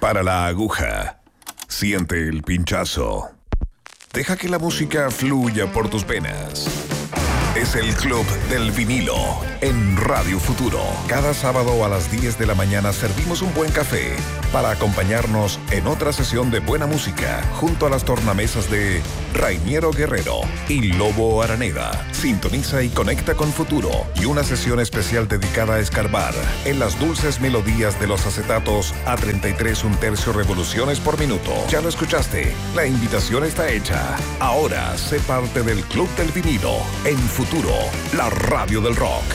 Para la aguja. Siente el pinchazo. Deja que la música fluya por tus venas. Es el Club del Vinilo en Radio Futuro. Cada sábado a las 10 de la mañana servimos un buen café para acompañarnos en otra sesión de buena música junto a las tornamesas de Rainiero Guerrero y Lobo Araneda. Sintoniza y conecta con Futuro y una sesión especial dedicada a escarbar en las dulces melodías de los acetatos a 33 1/3 revoluciones por minuto. Ya lo escuchaste, la invitación está hecha. Ahora sé parte del Club del Vinilo en Futuro, la radio del rock.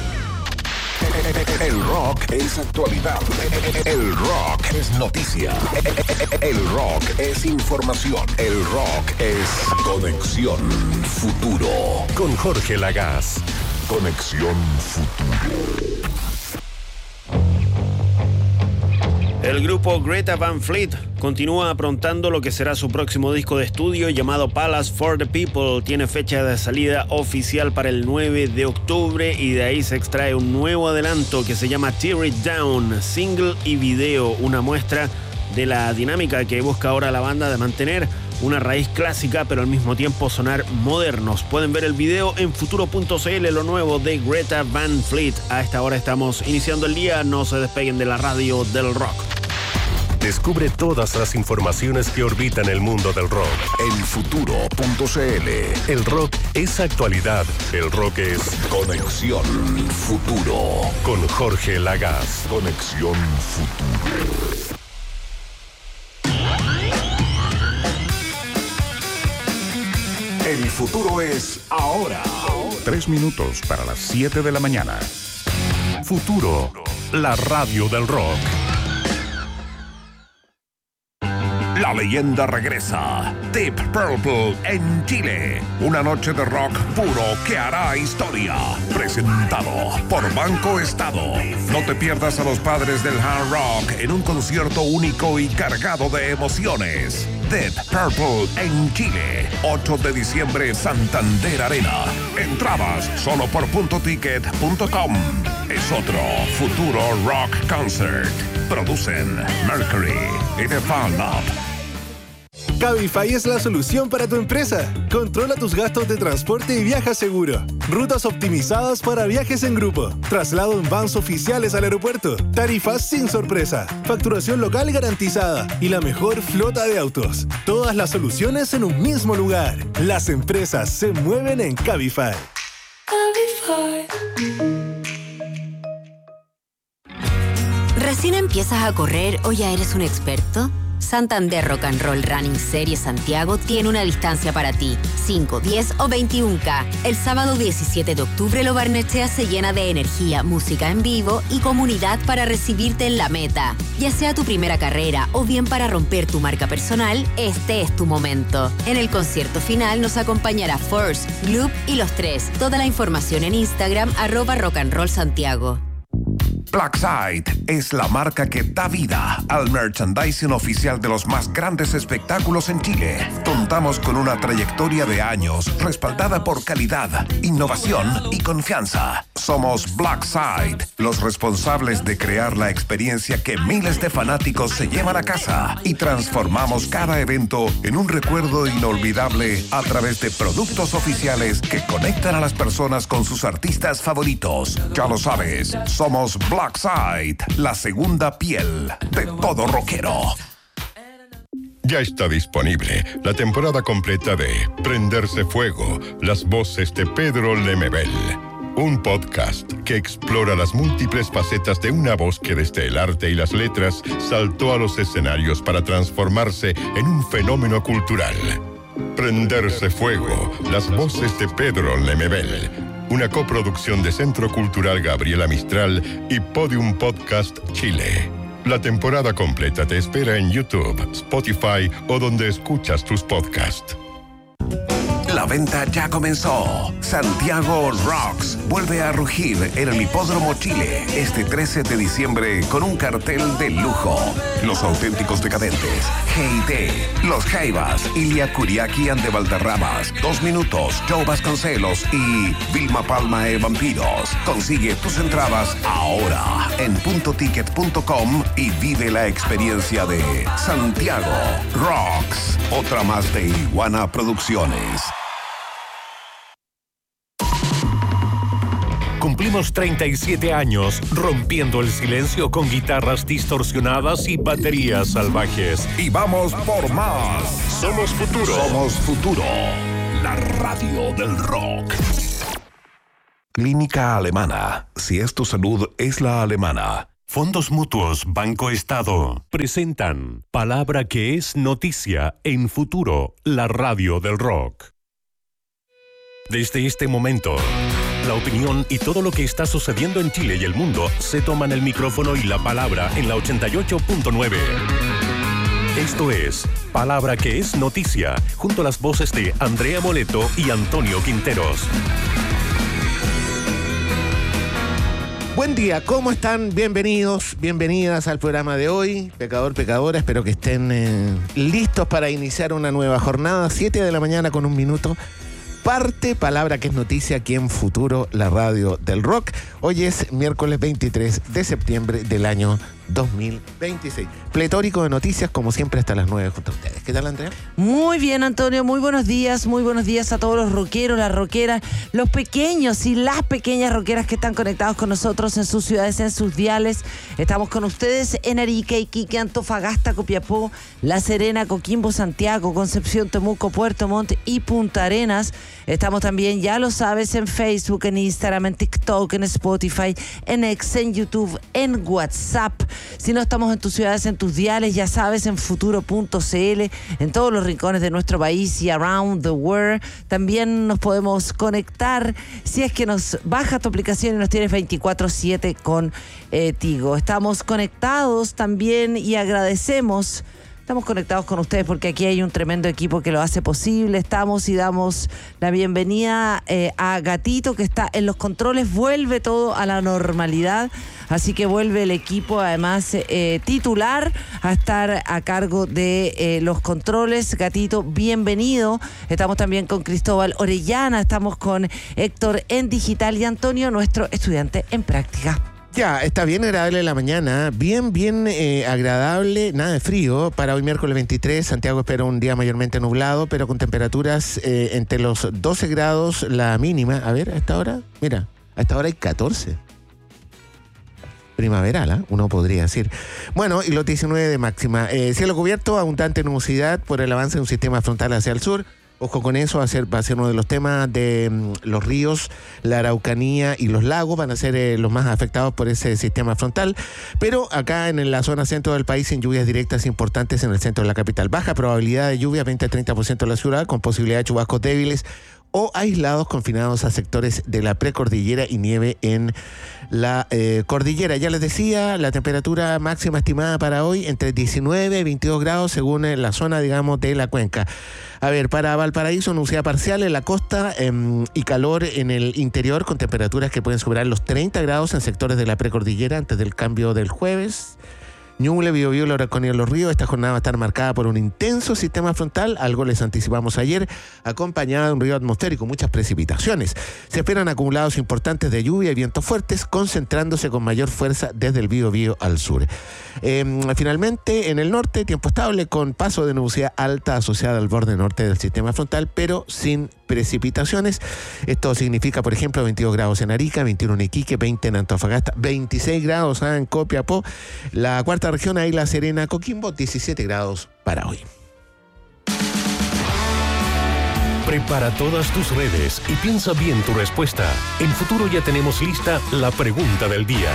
El rock es actualidad. El rock es noticia. El rock es información. El rock es Conexión Futuro. Con Jorge Lagaz. Conexión Futuro. El grupo Greta Van Fleet continúa aprontando lo que será su próximo disco de estudio llamado Palace for the People. Tiene fecha de salida oficial para el 9 de octubre y de ahí se extrae un nuevo adelanto que se llama Tear It Down, single y video, una muestra de la dinámica que busca ahora la banda de mantener una raíz clásica pero al mismo tiempo sonar modernos. Pueden ver el video en futuro.cl, lo nuevo de Greta Van Fleet. A esta hora estamos iniciando el día, no se despeguen de la radio del rock. Descubre todas las informaciones que orbitan el mundo del rock en futuro.cl. El rock es actualidad, el rock es Conexión Futuro. Con Jorge Lagaz. Conexión Futuro. El futuro es ahora. 3 minutos para las 7 de la mañana. Futuro, la radio del rock. La leyenda regresa. Deep Purple en Chile. Una noche de rock puro que hará historia. Presentado por Banco Estado. No te pierdas a los padres del hard rock en un concierto único y cargado de emociones. Deep Purple en Chile. 8 de diciembre, Santander Arena. Entradas solo por puntoticket.com. Es otro Futuro Rock Concert. Producen Mercury y The Fan Up. Cabify es la solución para tu empresa. Controla tus gastos de transporte y viaja seguro. Rutas optimizadas para viajes en grupo. Traslado en vans oficiales al aeropuerto. Tarifas sin sorpresa. Facturación local garantizada. Y la mejor flota de autos. Todas las soluciones en un mismo lugar. Las empresas se mueven en Cabify. Cabify. ¿Recién empiezas a correr o ya eres un experto? Santander Rock and Roll Running Series Santiago tiene una distancia para ti, 5, 10 o 21K. El sábado 17 de octubre Lo Barnechea se llena de energía, música en vivo y comunidad para recibirte en la meta. Ya sea tu primera carrera o bien para romper tu marca personal, este es tu momento. En el concierto final nos acompañará Force, Gloop y Los Tres. Toda la información en Instagram @rockandrollsantiago. Blackside es la marca que da vida al merchandising oficial de los más grandes espectáculos en Chile. Contamos con una trayectoria de años respaldada por calidad, innovación y confianza. Somos Blackside, los responsables de crear la experiencia que miles de fanáticos se llevan a casa y transformamos cada evento en un recuerdo inolvidable a través de productos oficiales que conectan a las personas con sus artistas favoritos. Ya lo sabes, somos Blackside, la segunda piel de todo rockero. Ya está disponible la temporada completa de Prenderse Fuego, las voces de Pedro Lemebel. Un podcast que explora las múltiples facetas de una voz que desde el arte y las letras saltó a los escenarios para transformarse en un fenómeno cultural. Prenderse Fuego, las voces de Pedro Lemebel. Una coproducción de Centro Cultural Gabriela Mistral y Podium Podcast Chile. La temporada completa te espera en YouTube, Spotify o donde escuchas tus podcasts. La La venta ya comenzó. Santiago Rocks vuelve a rugir en el Hipódromo Chile este 13 de diciembre con un cartel de lujo. Los auténticos decadentes, G&T, Los Jaivas, Ilia Kuriaki and de Valderramas, 2 Minutos, Joe Vasconcelos y Vilma Palma e Vampiros. Consigue tus entradas ahora en puntoticket.com y vive la experiencia de Santiago Rocks. Otra más de Iguana Producciones. Cumplimos 37 años rompiendo el silencio con guitarras distorsionadas y baterías salvajes. Y vamos por más. Somos Futuro. Somos Futuro, la radio del rock. Clínica Alemana. Si es tu salud, es la alemana. Fondos Mutuos Banco Estado presentan Palabra que es noticia en Futuro, la radio del rock. Desde este momento, la opinión y todo lo que está sucediendo en Chile y el mundo se toman el micrófono y la palabra en la 88.9. Esto es Palabra que es noticia, junto a las voces de Andrea Moleto y Antonio Quinteros. Buen día, ¿cómo están? Bienvenidos, bienvenidas al programa de hoy. Pecador, pecadora, espero que estén listos para iniciar una nueva jornada. 7 de la mañana con 1 minuto. Parte Palabra que es noticia aquí en Futuro, la radio del rock. Hoy es miércoles 23 de septiembre del año 2026. Pletórico de noticias, como siempre, hasta las 9 junto a ustedes. ¿Qué tal, Andrea? Muy bien, Antonio. Muy buenos días a todos los rockeros, las rockeras, los pequeños y las pequeñas rockeras que están conectados con nosotros en sus ciudades, en sus diales. Estamos con ustedes en Arica, Iquique, Antofagasta, Copiapó, La Serena, Coquimbo, Santiago, Concepción, Temuco, Puerto Montt y Punta Arenas. Estamos también, ya lo sabes, en Facebook, en Instagram, en TikTok, en Spotify, en X, en YouTube, en WhatsApp. Si no estamos en tus ciudades, en tus diales, ya sabes, en futuro.cl, en todos los rincones de nuestro país y around the world. También nos podemos conectar si es que nos baja tu aplicación y nos tienes 24/7 con Tigo. Estamos conectados también y agradecemos. Estamos conectados con ustedes porque aquí hay un tremendo equipo que lo hace posible. Estamos y damos la bienvenida a Gatito, que está en los controles. Vuelve todo a la normalidad, así que vuelve el equipo, además titular, a estar a cargo de los controles. Gatito, bienvenido. Estamos también con Cristóbal Orellana, estamos con Héctor en digital y Antonio, nuestro estudiante en práctica. Ya, está bien agradable la mañana, bien agradable, nada de frío. Para hoy miércoles 23, Santiago espera un día mayormente nublado, pero con temperaturas entre los 12 grados la mínima. A ver, a esta hora, mira, a esta hora hay 14. Primaveral, ¿eh? Uno podría decir. Bueno, y los 19 de máxima. Cielo cubierto, abundante nubosidad por el avance de un sistema frontal hacia el sur. Ojo con eso, va a ser uno de los temas de los ríos, la Araucanía y los lagos, van a ser los más afectados por ese sistema frontal. Pero acá en la zona centro del país, sin lluvias directas importantes en el centro de la capital. Baja probabilidad de lluvia, 20-30% en la ciudad, con posibilidad de chubascos débiles o aislados confinados a sectores de la precordillera y nieve en la cordillera. Ya les decía, la temperatura máxima estimada para hoy entre 19 y 22 grados según la zona, digamos, de la cuenca. A ver, para Valparaíso, nubosidad parcial en la costa y calor en el interior con temperaturas que pueden superar los 30 grados en sectores de la precordillera antes del cambio del jueves. Ñuble, Biobío, La Araucanía y Los Ríos. Esta jornada va a estar marcada por un intenso sistema frontal, algo les anticipamos ayer, acompañada de un río atmosférico, muchas precipitaciones. Se esperan acumulados importantes de lluvia y vientos fuertes, concentrándose con mayor fuerza desde el Biobío al sur. Finalmente, en el norte, tiempo estable con paso de nubosidad alta asociada al borde norte del sistema frontal, pero sin precipitaciones. Esto significa, por ejemplo, 22 grados en Arica, 21 en Iquique, 20 en Antofagasta, 26 grados en Copiapó. La cuarta región, ahí La Serena, Coquimbo, 17 grados para hoy. Prepara todas tus redes y piensa bien tu respuesta. En Futuro ya tenemos lista la pregunta del día.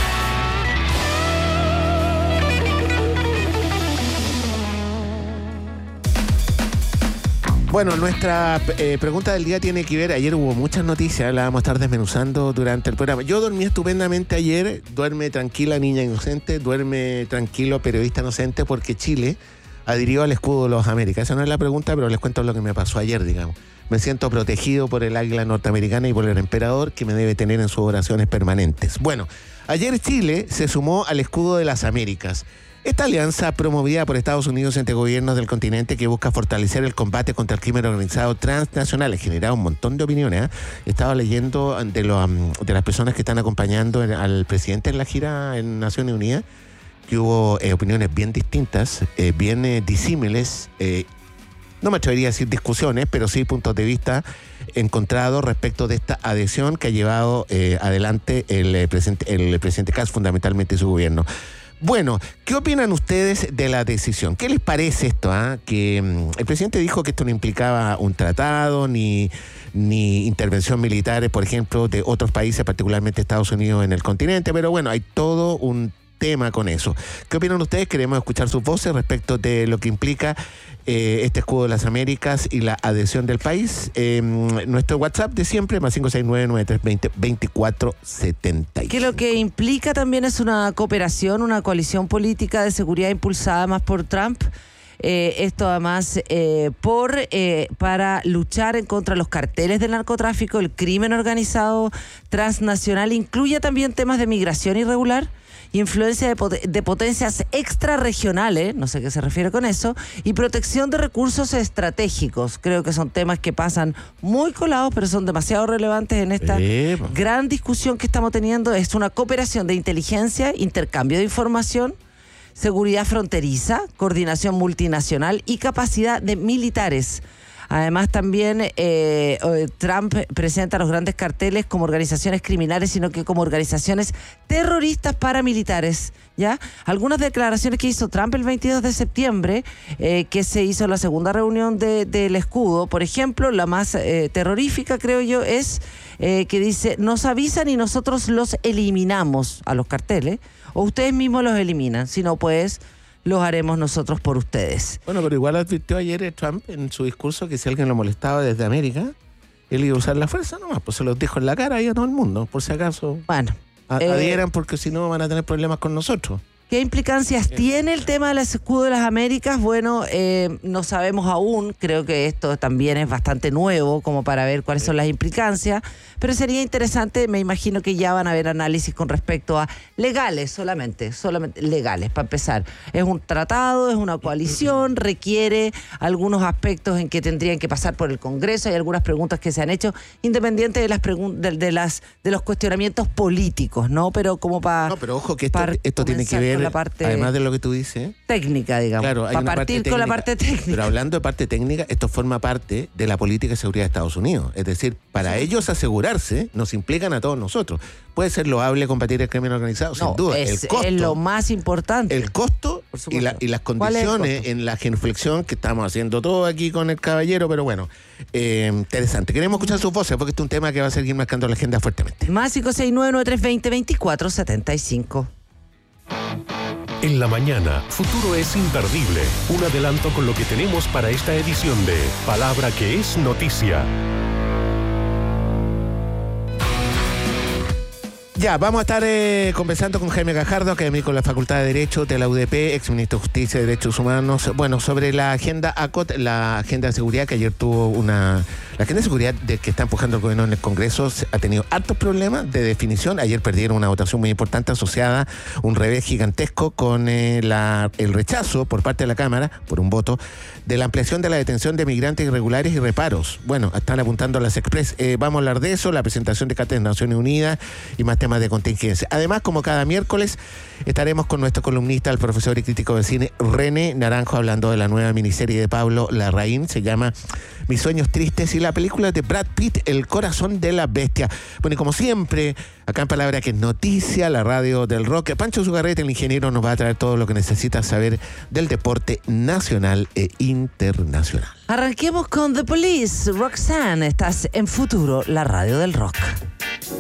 Bueno, nuestra pregunta del día tiene que ver, ayer hubo muchas noticias, la vamos a estar desmenuzando durante el programa. Yo dormí estupendamente ayer, duerme tranquila niña inocente, duerme tranquilo periodista inocente, porque Chile adhirió al escudo de los Américas. Esa no es la pregunta, pero les cuento lo que me pasó ayer, digamos. Me siento protegido por el águila norteamericana y por el emperador, que me debe tener en sus oraciones permanentes. Bueno, ayer Chile se sumó al escudo de las Américas. Esta alianza promovida por Estados Unidos entre gobiernos del continente que busca fortalecer el combate contra el crimen organizado transnacional ha generado un montón de opiniones. Estaba leyendo de las personas que están acompañando al presidente en la gira en Naciones Unidas, que hubo opiniones bien distintas, bien disímiles, no me atrevería a decir discusiones, pero sí puntos de vista encontrados respecto de esta adhesión que ha llevado adelante el presidente Kast, fundamentalmente su gobierno. Bueno, ¿qué opinan ustedes de la decisión? ¿Qué les parece esto? Que el presidente dijo que esto no implicaba un tratado ni intervención militar, por ejemplo, de otros países, particularmente Estados Unidos en el continente, pero bueno, hay todo un tema con eso. ¿Qué opinan ustedes? Queremos escuchar sus voces respecto de lo que implica este escudo de las Américas y la adhesión del país. Nuestro WhatsApp de siempre, más 569-9320-2476. Que lo que implica también es una cooperación, una coalición política de seguridad impulsada más por Trump. Esto además para luchar en contra de los carteles del narcotráfico, el crimen organizado transnacional, incluye también temas de migración irregular, influencia de potencias extrarregionales, no sé qué se refiere con eso, y protección de recursos estratégicos. Creo que son temas que pasan muy colados, pero son demasiado relevantes en esta gran discusión que estamos teniendo. Es una cooperación de inteligencia, intercambio de información, seguridad fronteriza, coordinación multinacional y capacidad de militares. Además, también Trump presenta a los grandes carteles como organizaciones criminales, sino que como organizaciones terroristas paramilitares, ¿ya? Algunas declaraciones que hizo Trump el 22 de septiembre, que se hizo la segunda reunión del escudo, por ejemplo, la más terrorífica, creo yo, es que dice: nos avisan y nosotros los eliminamos a los carteles, o ustedes mismos los eliminan, si no, pues los haremos nosotros por ustedes. Bueno, pero igual advirtió ayer Trump en su discurso que si alguien lo molestaba desde América, él iba a usar la fuerza nomás, pues se los dijo en la cara ahí a todo el mundo, por si acaso. Bueno, adhieran, porque si no van a tener problemas con nosotros. ¿Qué implicancias tiene el tema del escudo de las Américas? Bueno, no sabemos aún. Creo que esto también es bastante nuevo como para ver cuáles son las implicancias, pero sería interesante. Me imagino que ya van a haber análisis con respecto a legales, solamente legales, para empezar. Es un tratado, es una coalición, requiere algunos aspectos en que tendrían que pasar por el Congreso. Hay algunas preguntas que se han hecho, independiente de de los cuestionamientos políticos, ¿no? Pero como para... No, pero ojo que esto tiene que ver, la parte además de lo que tú dices, técnica, digamos. Claro, hay para partir con la parte técnica. Pero hablando de parte técnica, esto forma parte de la política de seguridad de Estados Unidos. Es decir, para ellos asegurarse, nos implican a todos nosotros. Puede ser loable combatir el crimen organizado, sin duda. Es lo más importante. El costo y las condiciones en la genuflexión que estamos haciendo todo aquí con el caballero, pero bueno, interesante. Queremos escuchar sus voces porque este es un tema que va a seguir marcando la agenda fuertemente. Más 569-9320-2475. En la mañana, Futuro es imperdible. Un adelanto con lo que tenemos para esta edición de Palabra que es Noticia. Ya, vamos a estar conversando con Jaime Gajardo, académico de la Facultad de Derecho de la UDP, exministro de Justicia y Derechos Humanos. Bueno, sobre la agenda ACOT, la agenda de seguridad que ayer tuvo la agenda de seguridad que está empujando el gobierno en el Congreso ha tenido hartos problemas de definición. Ayer perdieron una votación muy importante asociada, un revés gigantesco con el rechazo por parte de la Cámara, por un voto, de la ampliación de la detención de migrantes irregulares y reparos. Bueno, están apuntando a las Express. Vamos a hablar de eso, la presentación de Carta de Naciones Unidas y más temas de contingencia. Además, como cada miércoles, estaremos con nuestro columnista, el profesor y crítico de cine René Naranjo, hablando de la nueva miniserie de Pablo Larraín. Se llama Mis sueños tristes, y la película de Brad Pitt, El corazón de la bestia. Bueno, y como siempre, acá en Palabra que es Noticia, la radio del rock, Pancho Zugarreta, el ingeniero, nos va a traer todo lo que necesitas saber del deporte nacional e internacional. Arranquemos con The Police. Roxanne, estás en Futuro, la radio del rock.